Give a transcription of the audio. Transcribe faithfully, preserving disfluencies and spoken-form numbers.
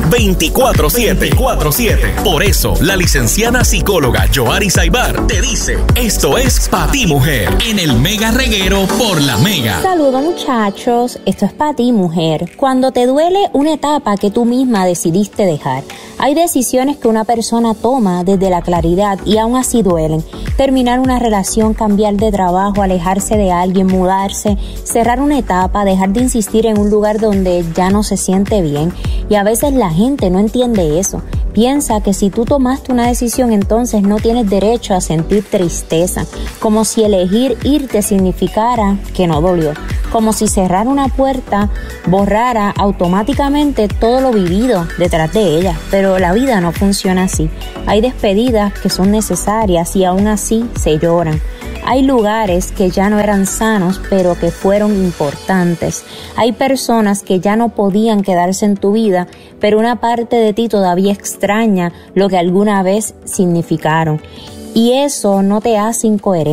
veinticuatro siete. Por eso, la licenciada psicóloga Yoari Saibar te dice, esto es Pa' Ti Mujer, en el Mega Reguero por La Mega. Saludos muchachos, esto es Pa' Ti Mujer. Cuando te duele una etapa que tú misma decidiste dejar, hay decisiones que una persona toma desde la claridad y aún así duelen. Terminar una relación, cambiar de trabajo, alejarse de alguien, mudarse, cerrar una etapa, dejar de insistir en un lugar donde ya no se siente bien. Y a veces la gente no entiende eso. Piensa que si tú tomaste una decisión, entonces no tienes derecho a sentir tristeza, como si elegir irte significara que no dolió, como si cerrar una puerta borrara automáticamente todo lo vivido detrás de ella. Pero la vida no funciona así. Hay despedidas que son necesarias y aún así se lloran. Hay lugares que ya no eran sanos, pero que fueron importantes. Hay personas que ya no podían quedarse en tu vida, pero una parte de ti todavía extraña lo que alguna vez significaron. Y eso no te hace incoherente.